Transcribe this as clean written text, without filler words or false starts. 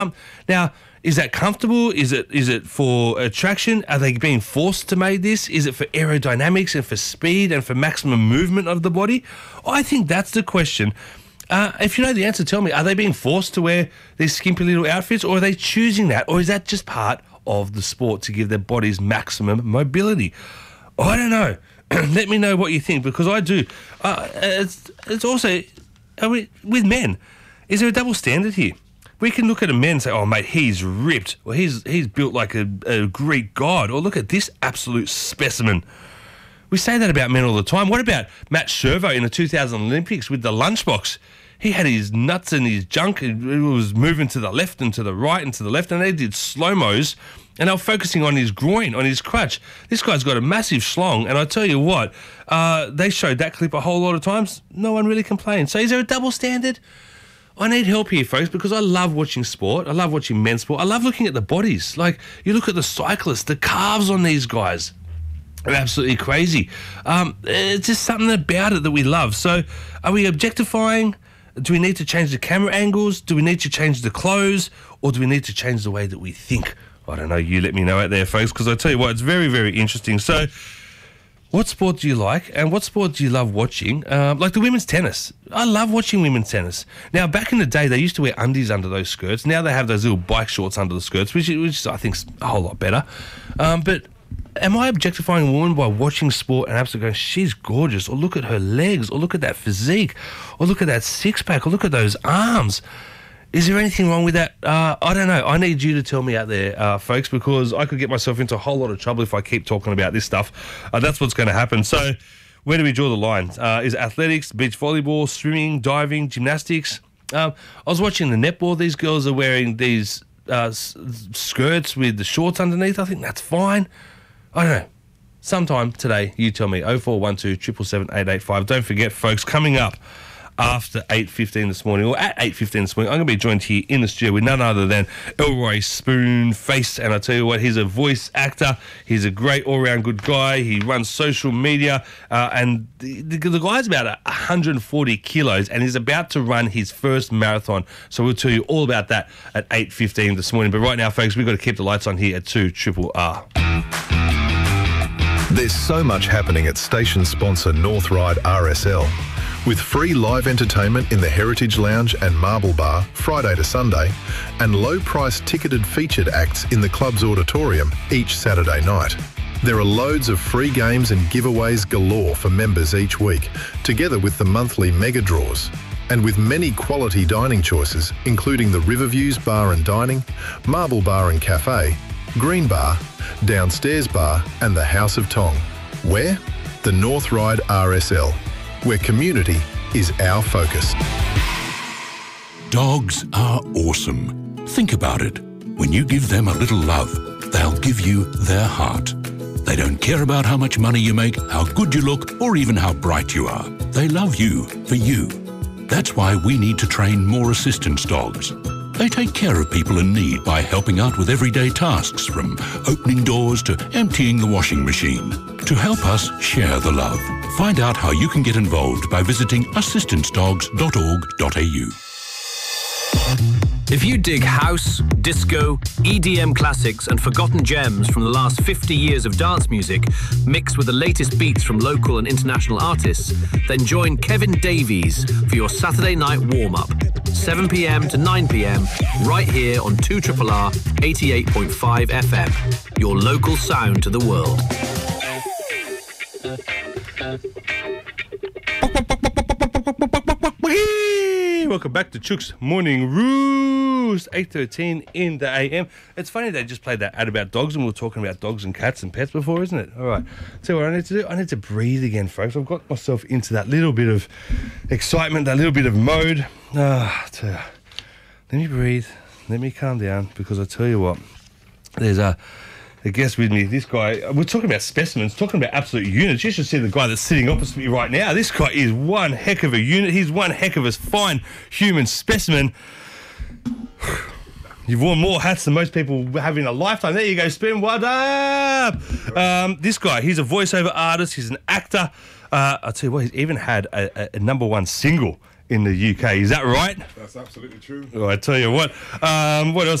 Now, is that comfortable? Is it for attraction? Are they being forced to make this? Is it for aerodynamics and for speed and for maximum movement of the body? I think that's the question. If you know the answer, tell me. Are they being forced to wear these skimpy little outfits, or are they choosing that? Or is that just part of the sport to give their bodies maximum mobility? I don't know. Let me know what you think, because I do. It's also, with men, is there a double standard here? We can look at a man and say, oh, mate, he's ripped. Or he's built like a Greek god. Or look at this absolute specimen. We say that about men all the time. What about Matt Shervo in the 2000 Olympics with the lunchbox? He had his nuts and his junk. It was moving to the left and to the right and to the left, and they did slow-mos, and they were focusing on his groin, on his crutch. This guy's got a massive schlong, and I tell you what, they showed that clip a whole lot of times. No one really complained. So is there a double standard? I need help here, folks, because I love watching sport. I love watching men's sport. I love looking at the bodies. Like, you look at the cyclists, the calves on these guys are absolutely crazy. It's just something about it that we love. So are we objectifying? Do we need to change the camera angles? Do we need to change the clothes? Or do we need to change the way that we think? I don't know. You let me know out there, folks, because I tell you what, it's very, very interesting. So what sport do you like, and what sport do you love watching? Like the women's tennis. I love watching women's tennis. Now, back in the day, they used to wear undies under those skirts. Now they have those little bike shorts under the skirts, which I think is a whole lot better. But am I objectifying a woman by watching sport and absolutely going, she's gorgeous, or look at her legs, or look at that physique, or look at that six-pack, or look at those arms? Is there anything wrong with that? I don't know. I need you to tell me out there, folks, because I could get myself into a whole lot of trouble if I keep talking about this stuff. That's what's going to happen. So where do we draw the line? Is it athletics, beach volleyball, swimming, diving, gymnastics? I was watching the netball. These girls are wearing these skirts with the shorts underneath. I think that's fine. I don't know. Sometime today, you tell me. 0412 777 885. Don't forget, folks, coming up after 8:15 this morning, or at 8:15 this morning, I'm going to be joined here in the studio with none other than Elroy Spoonface. And I tell you what, he's a voice actor. He's a great all-round good guy. He runs social media, and the guy's about 140 kilos, and he's about to run his first marathon. So we'll tell you all about that at 8:15 this morning. But right now, folks, we've got to keep the lights on here at 2 Triple R. There's so much happening at station sponsor North Ryde RSL. With free live entertainment in the Heritage Lounge and Marble Bar Friday to Sunday, and low-priced ticketed featured acts in the club's auditorium each Saturday night. There are loads of free games and giveaways galore for members each week, together with the monthly mega draws. And with many quality dining choices, including the Riverviews Bar and Dining, Marble Bar and Cafe, Green Bar, Downstairs Bar and the House of Tong. Where? The North Ryde RSL, where community is our focus. Dogs are awesome. Think about it. When you give them a little love, they'll give you their heart. They don't care about how much money you make, how good you look, or even how bright you are. They love you for you. That's why we need to train more assistance dogs. They take care of people in need by helping out with everyday tasks, from opening doors to emptying the washing machine. To help us share the love, find out how you can get involved by visiting assistancedogs.org.au. If you dig house, disco, EDM classics and forgotten gems from the last 50 years of dance music, mixed with the latest beats from local and international artists, then join Kevin Davies for your Saturday night warm-up, 7 p.m. to 9 p.m, right here on 2RRR 88.5 FM, your local sound to the world. Welcome back to Chook's Morning Roost, 8:13 in the AM. It's funny they just played that ad about dogs, and we were talking about dogs and cats and pets before, isn't it? All right. So what I need to do, I need to breathe again, folks. I've got myself into that little bit of excitement, that little bit of mode. Let me breathe. Let me calm down, because I tell you what, there's a guest with me. This guy, we're talking about specimens, talking about absolute units. You should see the guy that's sitting opposite me right now. This guy is one heck of a unit. He's one heck of a fine human specimen. You've worn more hats than most people have in a lifetime. There you go, Spin. What up? This guy, he's a voiceover artist. He's an actor. I'll tell you what, he's even had a number one single in the UK. Is that right? That's absolutely true. Well, I tell you what else